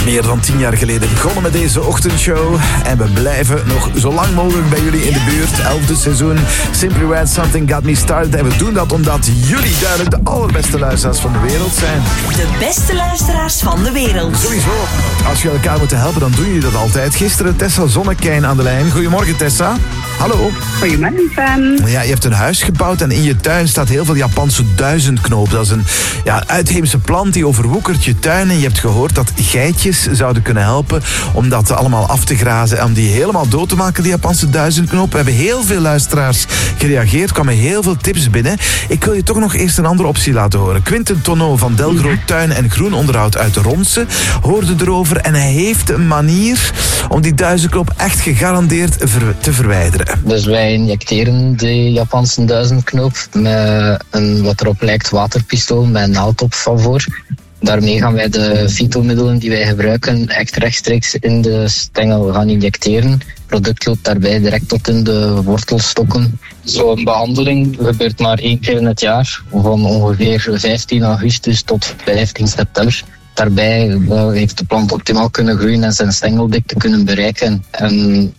Meer dan 10 jaar geleden begonnen met deze ochtendshow. En we blijven nog zo lang mogelijk bij jullie in de buurt. 11e seizoen, Simply Red, Something Got Me Started. En we doen dat omdat jullie duidelijk de allerbeste luisteraars van de wereld zijn. De beste luisteraars van de wereld. Sowieso. Als jullie elkaar moeten helpen, dan doen jullie dat altijd. Gisteren Tessa Zonnekijn aan de lijn. Goedemorgen, Tessa. Hallo. Goedemorgen, Van. Ja, je hebt een huis gebouwd en in je tuin staat heel veel Japanse duizendknoop. Dat is een uitheemse plant die overwoekert je tuin. En je hebt gehoord dat geitjes zouden kunnen helpen om dat allemaal af te grazen. Om die helemaal dood te maken, die Japanse duizendknoop. We hebben heel veel luisteraars gereageerd. Er kwamen heel veel tips binnen. Ik wil je toch nog eerst een andere optie laten horen. Quinten Tonneau van Delgroot Tuin en Groenonderhoud uit Ronse hoorde erover. En hij heeft een manier om die duizendknoop echt gegarandeerd te verwijderen. Dus wij injecteren de Japanse duizendknoop met een wat erop lijkt waterpistool met een naaldtop van voor. Daarmee gaan wij de fytomiddelen die wij gebruiken echt rechtstreeks in de stengel gaan injecteren. Het product loopt daarbij direct tot in de wortelstokken. Zo'n behandeling gebeurt maar 1 keer in het jaar, van ongeveer 15 augustus tot 15 september. Daarbij heeft de plant optimaal kunnen groeien en zijn stengeldikte kunnen bereiken. En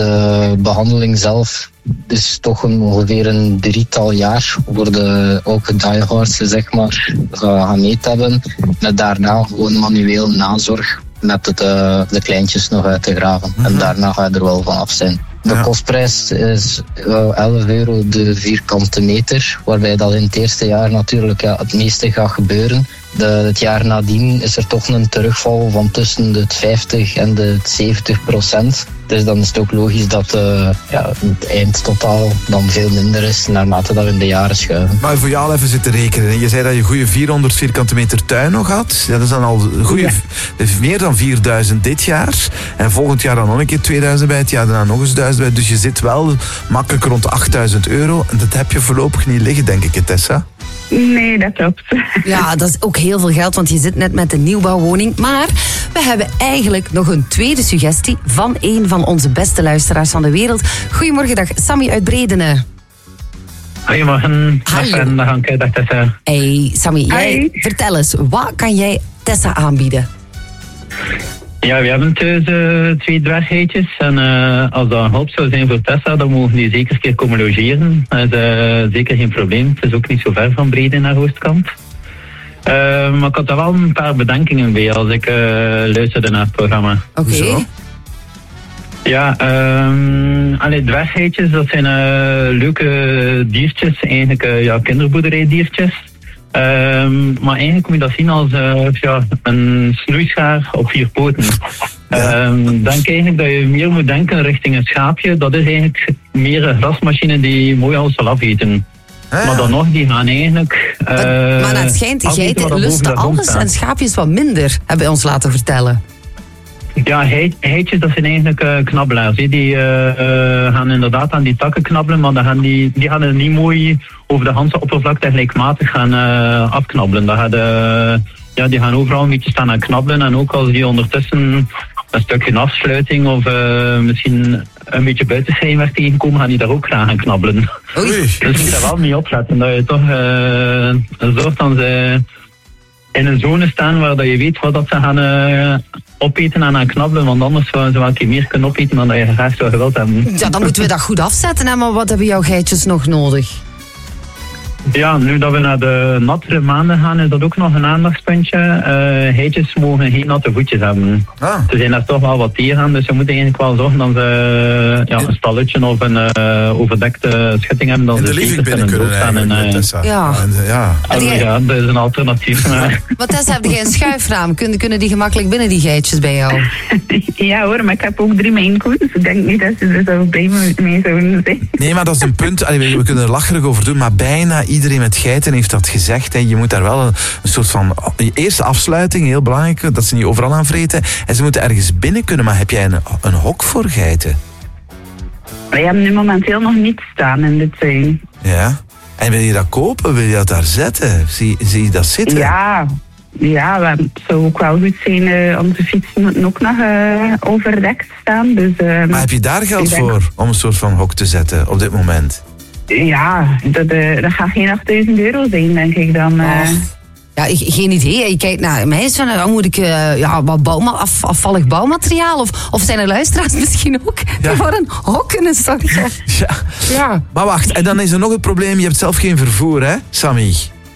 de behandeling zelf is toch ongeveer een 3-tal jaar voor de ook diehards zeg maar gaan meet hebben. Met daarna gewoon manueel nazorg met de kleintjes nog uit te graven. En daarna ga je er wel van af zijn. De kostprijs is €11 de vierkante meter, waarbij dat in het eerste jaar natuurlijk het meeste gaat gebeuren. Het jaar nadien is er toch een terugval van tussen de 50 en de 70%. Dus dan is het ook logisch dat het eindtotaal dan veel minder is naarmate dat we in de jaren schuiven. Maar voor jou al even zitten rekenen. Je zei dat je goede 400 vierkante meter tuin nog had. Ja, dat is dan al meer dan 4000 dit jaar. En volgend jaar dan nog een keer 2000 bij, het jaar daarna nog eens 1000 bij. Dus je zit wel makkelijk rond €8000. En dat heb je voorlopig niet liggen, denk ik, Tessa. Nee, dat klopt. Ja, dat is ook heel veel geld, want je zit net met een nieuwbouwwoning. Maar we hebben eigenlijk nog een tweede suggestie van een van onze beste luisteraars van de wereld. Goedemorgen, dag Sammy uit Bredene. Goedemorgen. Hallo. Dag Anke, dag Tessa. Hey Sammy, vertel eens, wat kan jij Tessa aanbieden? Ja, we hebben thuis 2 dwerggeitjes. En als dat een hulp zou zijn voor Tessa, dan mogen die zeker een keer komen logeren. Dat is zeker geen probleem. Het is ook niet zo ver van Breden naar Oostkamp. Maar ik had er wel een paar bedenkingen bij als ik luisterde naar het programma. Oké. Ja, dwerggeitjes, dat zijn leuke diertjes. Eigenlijk kinderboerderijdiertjes. Maar eigenlijk moet je dat zien als een snoeischaar op 4 poten. Denk eigenlijk dat je meer moet denken richting een schaapje. Dat is eigenlijk meer een grasmachine die mooi alles zal afeten. Maar dan nog, die gaan eigenlijk... maar het schijnt, geiten lusten alles en schaapjes wat minder, hebben we ons laten vertellen. Ja, geitjes, dat zijn eigenlijk knabbelaars. Die gaan inderdaad aan die takken knabbelen, maar die gaan er niet mooi over de handse oppervlakte gelijkmatig gaan afknabbelen. Die gaan overal een beetje staan aan knabbelen. En ook als die ondertussen een stukje afsluiting of misschien een beetje buitenschijnwerk tegenkomen, gaan die daar ook graag aan knabbelen. Oei. Dus je moet daar wel mee opletten, dat je toch zorgt dat ze in een zone staan waar dat je weet wat dat ze gaan opeten en aan knabbelen, want anders zouden ze wel een keer meer kunnen opeten dan dat je graag zou gewild hebben. Ja, dan moeten we dat goed afzetten, hè? Maar wat hebben jouw geitjes nog nodig? Ja, nu dat we naar de nattere maanden gaan, is dat ook nog een aandachtspuntje. Geitjes mogen geen natte voetjes hebben. Ze zijn daar toch wel wat tegen, dus je moet eigenlijk wel zorgen dat ze een stalletje of een overdekte schutting hebben. Dat in de living binnen kunnen eigenlijk, Tessa. Ja, dat is een alternatief. Maar Tessa, heb jij een schuifraam? Kunnen die gemakkelijk binnen, die geitjes bij jou? Ja hoor, maar ik heb ook 3 mijnkoes. Dus ik denk niet dat ze er zo blij mee zouden zijn. Nee, maar dat is een punt. We kunnen er lacherig over doen, maar bijna iedereen met geiten heeft dat gezegd. Hè. Je moet daar wel een soort van... Eerste afsluiting, heel belangrijk, dat ze niet overal aan vreten. En ze moeten ergens binnen kunnen, maar heb jij een hok voor geiten? Wij hebben nu momenteel nog niet staan in de tuin. Ja. En wil je dat kopen? Wil je dat daar zetten? Zie je dat zitten? Ja, het zou ook wel goed zijn. Onze fiets moet ook nog overdekt staan. Dus, maar heb je daar geld voor om een soort van hok te zetten op dit moment? Ja, dat gaat geen €8000 zijn, denk ik dan. Ja, geen idee. Je kijkt naar mij eens van, moet ik wat afvallig bouwmateriaal? Of zijn er luisteraars misschien ook die voor een hok kunnen zorgen? Ja. Maar wacht, en dan is er nog het probleem, je hebt zelf geen vervoer, hè, Sammy?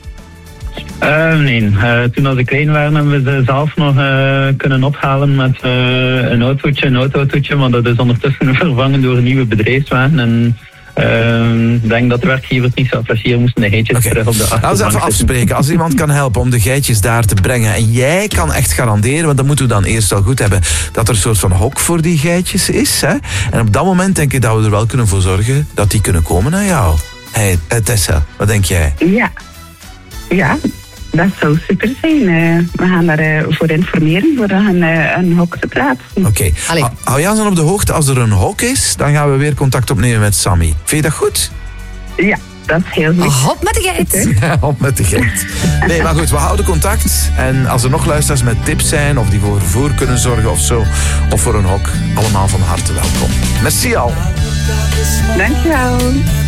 Nee, toen als ik klein waren hebben we ze zelf nog kunnen ophalen met een autootje, maar dat is ondertussen vervangen door een nieuwe bedrijfswagen. En ik denk dat de werkgevers niet zo appreciëren moesten de geitjes terug op de achterbank. Laten we even afspreken. Als iemand kan helpen om de geitjes daar te brengen en jij kan echt garanderen, want dat moeten we dan eerst wel goed hebben, dat er een soort van hok voor die geitjes is. Hè? En op dat moment denk ik dat we er wel kunnen voor zorgen dat die kunnen komen naar jou. Hey, Tessa, wat denk jij? Ja, dat zou super zijn. We gaan daarvoor informeren voor een hok te plaatsen. Oké. Hou je ons dan op de hoogte als er een hok is, dan gaan we weer contact opnemen met Sammy. Vind je dat goed? Ja, dat is heel goed. Hop met de geit. Ja, hop met de geit. Nee, maar goed, we houden contact. En als er nog luisteraars met tips zijn, of die voor vervoer kunnen zorgen of zo, of voor een hok, allemaal van harte welkom. Merci al. Dankjewel.